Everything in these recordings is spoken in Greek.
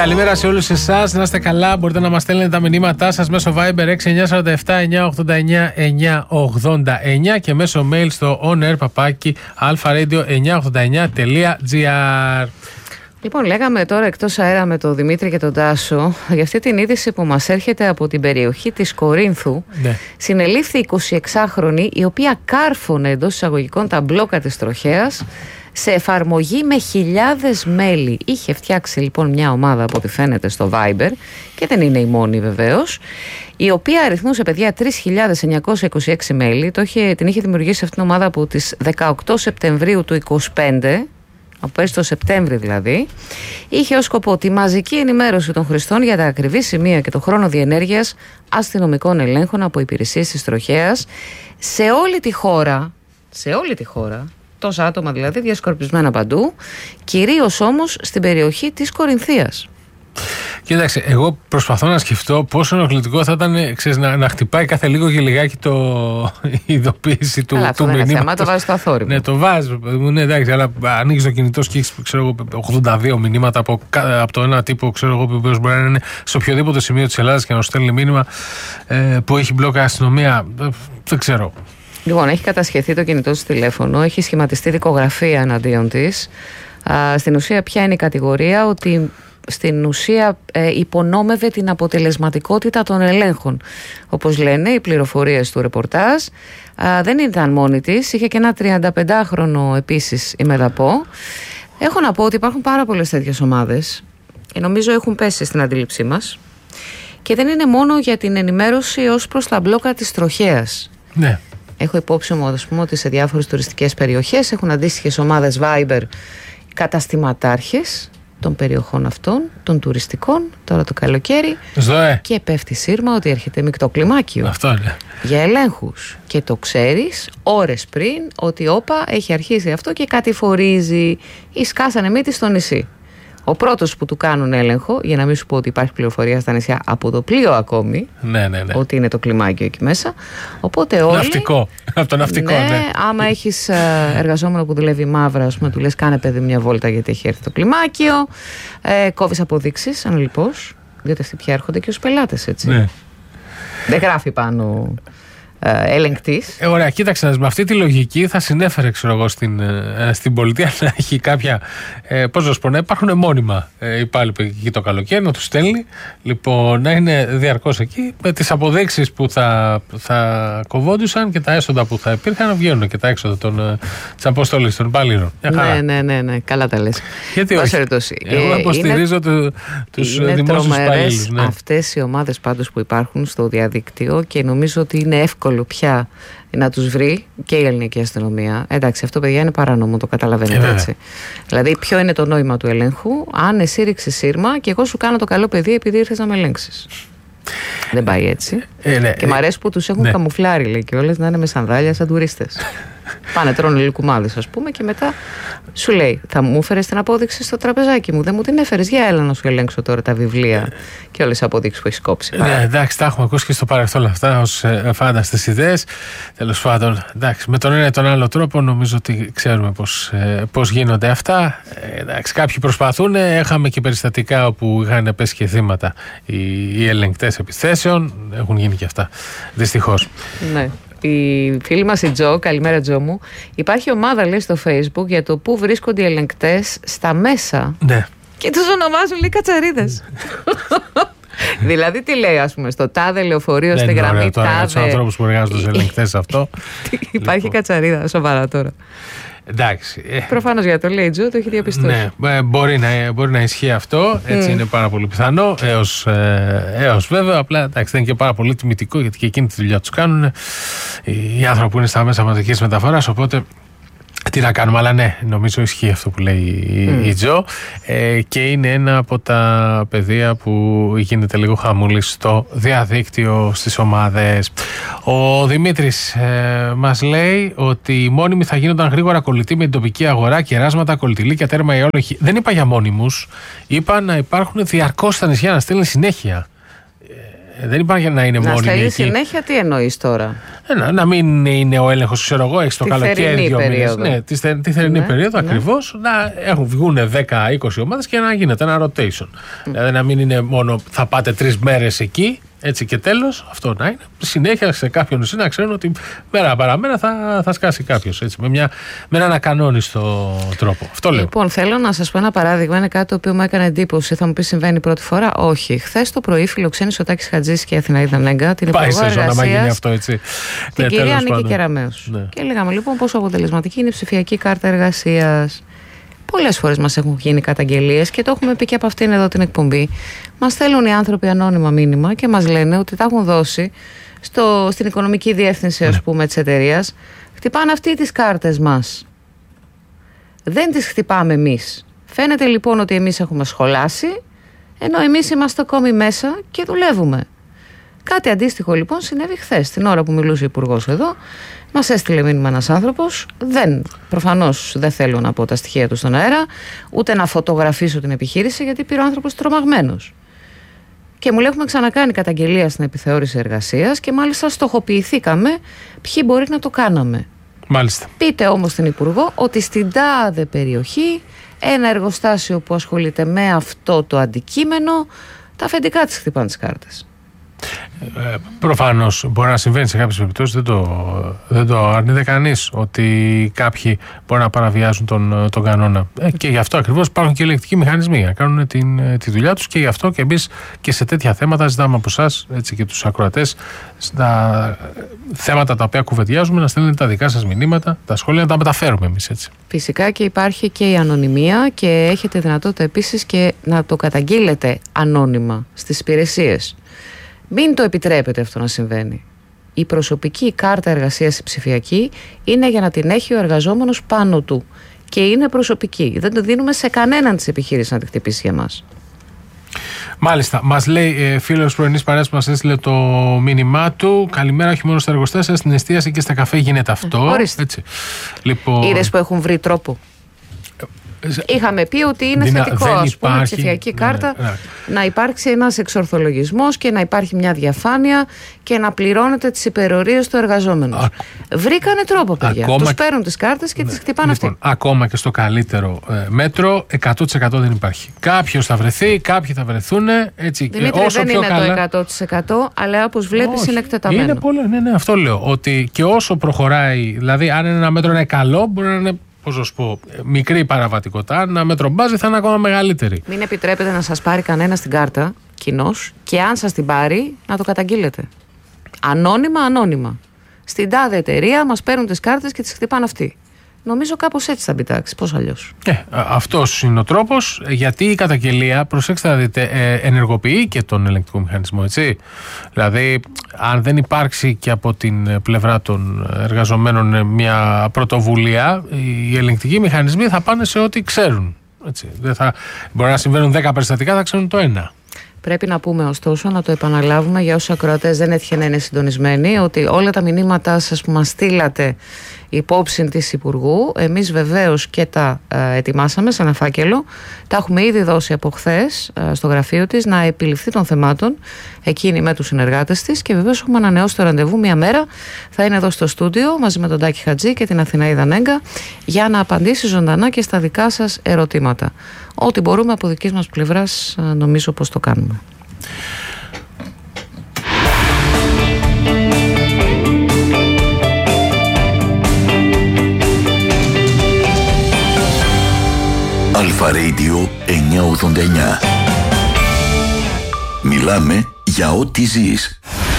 Καλημέρα σε όλους εσάς, να είστε καλά. Μπορείτε να μας στέλνετε τα μηνύματά σας μέσω Viber 6947-989-989 και μέσω mail στο onair@alfaradio989.gr. Λοιπόν, λέγαμε τώρα εκτός αέρα με τον Δημήτρη και τον Τάσο για αυτή την είδηση που μας έρχεται από την περιοχή της Κορίνθου. Ναι. Συνελήφθη 26χρονη, η οποία κάρφωνε εντός εισαγωγικών τα μπλόκα της τροχέας σε εφαρμογή με χιλιάδες μέλη. Είχε φτιάξει λοιπόν μια ομάδα, από ό,τι φαίνεται, στο Viber, και δεν είναι η μόνη βεβαίως, η οποία αριθμούσε, παιδιά, 3.926 μέλη. Την είχε δημιουργήσει αυτήν την ομάδα από τις 18 Σεπτεμβρίου του 2025, από πέρσι το Σεπτέμβρη δηλαδή. Είχε ως σκοπό τη μαζική ενημέρωση των χρηστών για τα ακριβή σημεία και το χρόνο διενέργειας αστυνομικών ελέγχων από υπηρεσίες της τροχέας σε όλη τη χώρα, τόσα άτομα δηλαδή διασκορπισμένα παντού, κυρίως όμως στην περιοχή της Κορινθίας. Κοίταξε, εγώ προσπαθώ να σκεφτώ πόσο ενοχλητικό θα ήταν, ξέρεις, να χτυπάει κάθε λίγο και λιγάκι η ειδοποίηση του αυτό δεν μηνύματος. είναι θέμα, το βάζεις στο αθόρυβο. Ναι, το βάζεις, ναι, εντάξει, αλλά ανοίγεις το κινητό και έχεις, ξέρω εγώ, 82 μηνύματα από το ένα τύπο, ξέρω εγώ, που μπορεί να είναι σε οποιοδήποτε σημείο της Ελλάδας και να σου στέλνει μήνυμα που έχει μπλόκα αστυνομία. Δεν ξέρω. Λοιπόν, έχει κατασχεθεί το κινητό της τηλέφωνο, έχει σχηματιστεί δικογραφία εναντίον της. Στην ουσία, ποια είναι η κατηγορία? Ότι στην ουσία υπονόμευε την αποτελεσματικότητα των ελέγχων. Όπως λένε οι πληροφορίες του ρεπορτάζ, δεν ήταν μόνη της, είχε και ένα 35χρονο επίσης ημεδαπό. Έχω να πω ότι υπάρχουν πάρα πολλές τέτοιες ομάδες και νομίζω έχουν πέσει στην αντίληψή μας, και δεν είναι μόνο για την ενημέρωση ως προς τα μπλόκα της τροχέας. Ναι. Έχω υπόψη μου, ας πούμε, ότι σε διάφορες τουριστικές περιοχές έχουν αντίστοιχες ομάδες Viber καταστηματάρχες των περιοχών αυτών, των τουριστικών, τώρα το καλοκαίρι. Και πέφτει σύρμα ότι έρχεται μικτοκλιμάκιο. Αυτό είναι. Για ελέγχους. Και το ξέρεις ώρες πριν ότι όπα, έχει αρχίσει αυτό και κατηφορίζει, ή σκάσανε μύτη στο νησί. Ο πρώτος που του κάνουν έλεγχο, για να μην σου πω ότι υπάρχει πληροφορία στα νησιά από το πλοίο ακόμη, ναι. ότι είναι το κλιμάκιο εκεί μέσα. Οπότε όλοι. Ναυτικό. Από το ναυτικό, ναι. Άμα έχεις εργαζόμενο που δουλεύει μαύρα, ας πούμε, του λες κάνε παιδί μια βόλτα γιατί έχει έρθει το κλιμάκιο. Κόβεις αποδείξεις, αν λοιπόν. Διότι αυτοί πια έρχονται και ως πελάτες, έτσι. Ναι. Δεν γράφει πάνω ελεγκτής. Ωραία, κοίταξε, με αυτή τη λογική θα συνέφερε, ξέρω εγώ, στην πολιτεία να έχει κάποια. Πώς να σου πω, να υπάρχουν μόνιμα υπάλληλοι εκεί το καλοκαίρι, να τους στέλνει. Λοιπόν, να είναι διαρκώς εκεί, με τις αποδείξεις που θα κοβόντουσαν και τα έσοδα που θα υπήρχαν να βγαίνουν και τα έξοδα της αποστολής των υπαλλήλων. Ναι, καλά τα λες. Γιατί όχι? Εγώ υποστηρίζω τους δημόσιους υπαλλήλους. Ναι. Αυτές οι ομάδες πάντως που υπάρχουν στο διαδίκτυο, και νομίζω ότι είναι εύκολο πια να τους βρει και η ελληνική αστυνομία. Εντάξει, αυτό, παιδιά, είναι παράνομο, το καταλαβαίνετε, έτσι. Δηλαδή, ποιο είναι το νόημα του ελέγχου? Αν εσύ ρίξεις σύρμα και εγώ σου κάνω το καλό παιδί επειδή ήρθες να με ελέγξεις. Δεν πάει έτσι. Ναι, και μ' αρέσει που τους έχουν καμουφλάρει, λέει, και όλες να είναι με σανδάλια σαν τουρίστες. Πάνε, τρώνε λυκουμάδες, ας πούμε, και μετά σου λέει, θα μου έφερες την απόδειξη στο τραπεζάκι μου? Δεν μου την έφερες? Για έλα να σου ελέγξω τώρα τα βιβλία και όλες τις αποδείξεις που έχεις κόψει. Ναι, εντάξει, τα έχουμε ακούσει και στο παρελθόν αυτά ως φάνταστες ιδέες. Τέλος πάντων, εντάξει, με τον ένα ή τον άλλο τρόπο νομίζω ότι ξέρουμε πώς γίνονται αυτά. Εντάξει, κάποιοι προσπαθούν. Είχαμε και περιστατικά όπου είχαν πέσει και θύματα οι ελεγκτές επιθέσεων. Έχουν γίνει και αυτά, δυστυχώς. Ναι. Η φίλη μας η Τζο, καλημέρα Τζο μου, υπάρχει ομάδα, λέει, στο Facebook για το πού βρίσκονται οι ελεγκτές στα μέσα. Ναι. Και τους ονομάζουν, λέει, κατσαρίδες. Δηλαδή τι λέει, ας πούμε, στο τάδε λεωφορείο, στη γραμμή τάδε. Για τους ανθρώπους που εργάζονται στους ελεγκτές αυτό. Υπάρχει κατσαρίδα, σοβαρά τώρα. Εντάξει. Προφανώς για το λέει Τζο, το έχει διαπιστώσει. Ναι, μπορεί να ισχύει αυτό. Έτσι είναι πάρα πολύ πιθανό. Έως βέβαια. Απλά εντάξει, δεν είναι και πάρα πολύ τιμητικό, γιατί και εκείνη τη δουλειά τους κάνουν οι άνθρωποι που είναι στα μέσα μαζικής μεταφοράς. Οπότε τι να κάνουμε, αλλά ναι, νομίζω ισχύει αυτό που λέει η Τζο, και είναι ένα από τα πεδία που γίνεται λίγο χαμούλη στο διαδίκτυο, στις ομάδες. Ο Δημήτρης μας λέει ότι οι μόνιμοι θα γίνονταν γρήγορα κολλητοί με την τοπική αγορά, κεράσματα, κολλητηλίκια, τέρμα, αιώλογοι. Δεν είπα για μόνιμους, είπα να υπάρχουν διαρκώς στα νησιά, να στέλνουν συνέχεια. Δεν υπάρχει να είναι μόνιμη. Να στέλνει συνέχεια, τι εννοείς τώρα? Να μην είναι ο έλεγχος, ξέρω εγώ, έχει το καλοκαίρι 2 μήνες. Ναι, τη θερινή περίοδο ακριβώς. Να βγουν 10-20 ομάδες και να γίνεται ένα rotation. Δηλαδή να μην είναι μόνο θα πάτε 3 μέρες εκεί. Έτσι και τέλος, αυτό να είναι. Συνέχεια σε κάποιον νησί να ξέρουν ότι μέρα παραμέρα θα σκάσει κάποιος. Με έναν ακανόνιστο τρόπο. Αυτό λέω. Λοιπόν, θέλω να σας πω ένα παράδειγμα. Είναι κάτι το οποίο μου έκανε εντύπωση. Θα μου πει συμβαίνει πρώτη φορά? Όχι. Χθες το πρωί φιλοξένησε ο Τάκης Χατζής και η Αθηναίδα Νέγκα, την Υπουργό Εργασίας, την κυρία Νίκη Κεραμέως. Ναι. Και λέγαμε λοιπόν πόσο αποτελεσματική είναι η ψηφιακή κάρτα εργασίας. Πολλές φορές μας έχουν γίνει καταγγελίες και το έχουμε πει και από αυτήν εδώ την εκπομπή. Μας στέλνουν οι άνθρωποι ανώνυμα μήνυμα και μας λένε ότι τα έχουν δώσει στην οικονομική διεύθυνση, ας πούμε, της εταιρείας. Χτυπάνε αυτοί τις κάρτες μας. Δεν τις χτυπάμε εμείς. Φαίνεται λοιπόν ότι εμείς έχουμε σχολάσει, ενώ εμείς είμαστε ακόμη μέσα και δουλεύουμε. Κάτι αντίστοιχο λοιπόν συνέβη χθες, την ώρα που μιλούσε ο Υπουργός εδώ. Μας έστειλε μήνυμα ένας άνθρωπος. Προφανώς δεν θέλω να πω τα στοιχεία του στον αέρα, ούτε να φωτογραφίσω την επιχείρηση, γιατί πήρε ο άνθρωπος τρομαγμένος. Και μου λέει: έχουμε ξανακάνει καταγγελία στην επιθεώρηση εργασίας και μάλιστα στοχοποιηθήκαμε ποιοι μπορεί να το κάναμε. Μάλιστα. Πείτε όμως στην Υπουργό ότι στην τάδε περιοχή ένα εργοστάσιο που ασχολείται με αυτό το αντικείμενο, τα αφεντικά της χτυπάνε τις κάρτες. Προφανώς μπορεί να συμβαίνει σε κάποιες περιπτώσεις, δεν το αρνείται κανείς ότι κάποιοι μπορεί να παραβιάζουν τον κανόνα. Και γι' αυτό ακριβώς υπάρχουν και ελεγκτικοί μηχανισμοί να κάνουν τη δουλειά τους, και γι' αυτό και εμείς και σε τέτοια θέματα ζητάμε από εσάς και τους ακροατές, στα θέματα τα οποία κουβεντιάζουμε, να στέλνετε τα δικά σας μηνύματα, τα σχόλια, να τα μεταφέρουμε εμείς έτσι. Φυσικά και υπάρχει και η ανωνυμία και έχετε δυνατότητα επίσης και να το καταγγείλετε ανώνυμα στις υπηρεσίες. Μην το επιτρέπετε αυτό να συμβαίνει. Η προσωπική κάρτα εργασίας η ψηφιακή είναι για να την έχει ο εργαζόμενος πάνω του. Και είναι προσωπική. Δεν το δίνουμε σε κανέναν της επιχείρησης να τη χτυπήσει για μας. Μάλιστα. Μας λέει φίλος πρωινής παρέας που μας έστειλε το μήνυμά του. Καλημέρα, όχι μόνο στα εργοστάσια, στην εστίαση και στα καφέ γίνεται αυτό. Έτσι. Λοιπόν... Είδες που έχουν βρει τρόπο. Είχαμε πει ότι είναι θετικό, ας πούμε, η ψηφιακή κάρτα, να υπάρξει ένας εξορθολογισμός και να υπάρχει μια διαφάνεια και να πληρώνετε τις υπερορίες του εργαζόμενου. Βρήκανε τρόπο, παιδιά. Τους παίρνουν τις κάρτες και τις χτυπάνε αυτοί. Ακόμα και στο καλύτερο μέτρο, 100% δεν υπάρχει. Κάποιος θα βρεθεί, κάποιοι θα βρεθούν. Έτσι, Δημήτρη, όσο δεν πιο είναι καλά... το 100%, αλλά όπως βλέπεις είναι εκτεταμένο. Είναι πολύ, ναι, αυτό λέω. Ότι και όσο προχωράει, δηλαδή, αν ένα μέτρο είναι καλό, μπορεί να είναι. Πώς να σου πω, μικρή παραβατικότητα, να μετρομπάζει θα είναι ακόμα μεγαλύτερη. Μην επιτρέπετε να σας πάρει κανένα την κάρτα, κοινώς, και αν σας την πάρει, να το καταγγείλετε. Ανώνυμα. Στην τάδε εταιρεία μας παίρνουν τις κάρτες και τις χτυπάνε αυτοί. Νομίζω κάπως έτσι θα μπιτάξει, πώς αλλιώς. Αυτός είναι ο τρόπος, γιατί η καταγγελία, προσέξτε να δείτε, ενεργοποιεί και τον ελεγκτικό μηχανισμό, έτσι. Δηλαδή, αν δεν υπάρξει και από την πλευρά των εργαζομένων μια πρωτοβουλία, οι ελεγκτικοί μηχανισμοί θα πάνε σε ό,τι ξέρουν. Έτσι. Μπορεί να συμβαίνουν 10 περιστατικά, θα ξέρουν το ένα. Πρέπει να πούμε ωστόσο, να το επαναλάβουμε για όσους ακροατές δεν έτυχε να είναι συντονισμένοι, ότι όλα τα μηνύματά σας που μας στείλατε υπόψη της Υπουργού, εμείς βεβαίως και τα ετοιμάσαμε σε ένα φάκελο. Τα έχουμε ήδη δώσει από χθες στο γραφείο της να επιληφθεί των θεμάτων εκείνη με τους συνεργάτες της, και βεβαίως έχουμε ανανεώσει το ραντεβού μια μέρα. Θα είναι εδώ στο στούντιο μαζί με τον Τάκη Χατζή και την Αθηναίδα Νέγκα για να απαντήσει ζωντανά και στα δικά σας ερωτήματα. Ό,τι μπορούμε από δικής μας πλευράς, νομίζω πως το κάνουμε. Αλφα Radio 989. Μιλάμε για ό,τι ζεις.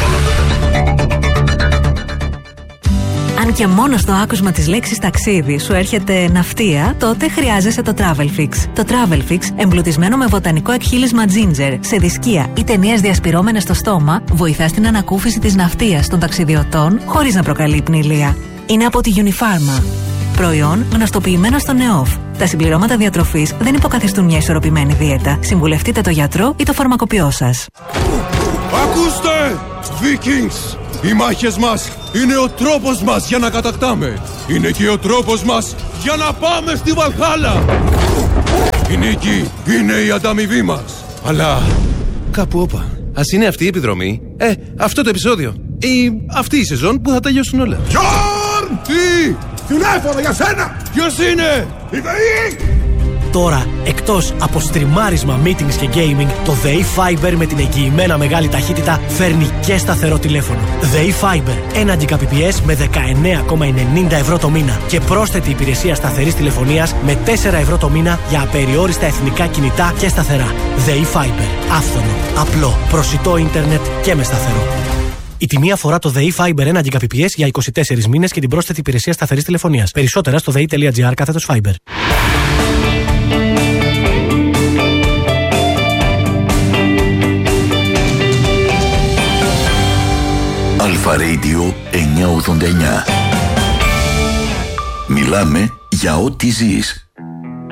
Αν και μόνο στο άκουσμα της λέξης ταξίδι σου έρχεται ναυτία, τότε χρειάζεσαι το Travelfix. Το Travelfix, εμπλουτισμένο με βοτανικό εκχύλισμα ginger, σε δισκία ή ταινίες διασπυρώμενες στο στόμα, βοηθά στην ανακούφιση της ναυτίας των ταξιδιωτών χωρίς να προκαλεί πνηλεία. Είναι από τη Unifarma. Προϊόν γνωστοποιημένο στο ΝΕΟΦ. Τα συμπληρώματα διατροφής δεν υποκαθιστούν μια ισορροπημένη δίαιτα. Συμβουλευτείτε το γιατρό ή το φαρμακοποιό σας. Ακούστε! Vikings! Οι μάχες μας είναι ο τρόπος μας για να κατακτάμε. Είναι και ο τρόπος μας για να πάμε στη Βαλχάλα. Η νίκη είναι η ανταμοιβή μας. Αλλά κάπου όπα, Ας είναι αυτή η επιδρομή, αυτό το επεισόδιο ή αυτή η σεζόν που θα τελειώσουν όλα. Γιώργ! Τι! Τηλέφωνο για σένα! Ποιος είναι? Η ΔΕΗ! Τώρα, εκτός από στριμάρισμα, meetings και gaming, το ΔΕΗ Fiber με την εγγυημένα μεγάλη ταχύτητα φέρνει και σταθερό τηλέφωνο. ΔΕΗ Fiber, 1 Gbps με 19,90 ευρώ το μήνα και πρόσθετη υπηρεσία σταθερής τηλεφωνίας με 4 ευρώ το μήνα για απεριόριστα εθνικά κινητά και σταθερά. ΔΕΗ Fiber, άφθονο, απλό, προσιτό ίντερνετ και με σταθερό. Η τιμή αφορά το ΔΕΗ Fiber 1 Gbps για 24 μήνες και την πρόσθετη υπηρεσία σταθερής τηλεφωνίας. Περισσότερα στο dei.gr/Fiber. Αλφα Radio 989. Μιλάμε για ό,τι ζεις.